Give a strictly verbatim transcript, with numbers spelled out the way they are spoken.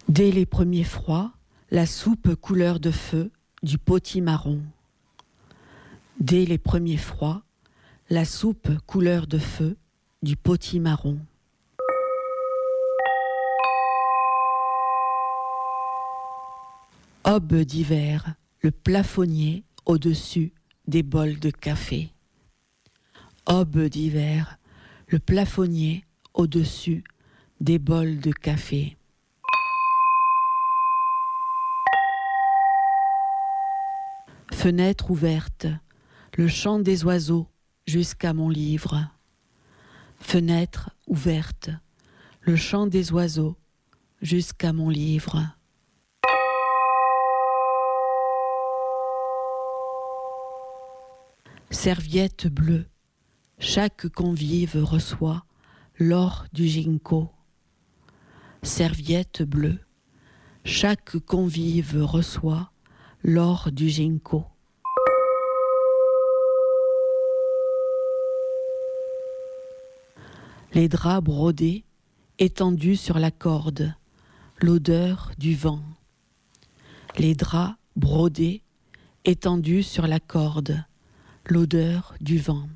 Dès les premiers froids, la soupe couleur de feu du potimarron. Dès les premiers froids, la soupe couleur de feu du potimarron. Aube d'hiver, le plafonnier au-dessus des bols de café. Aube d'hiver, le plafonnier au-dessus des bols de café. Fenêtre ouverte, le chant des oiseaux jusqu'à mon livre. Fenêtre ouverte, le chant des oiseaux jusqu'à mon livre. Serviette bleue, chaque convive reçoit l'or du ginkgo. Serviette bleue, chaque convive reçoit l'or du ginkgo. Les draps brodés étendus sur la corde, l'odeur du vent. Les draps brodés étendus sur la corde, l'odeur du vent.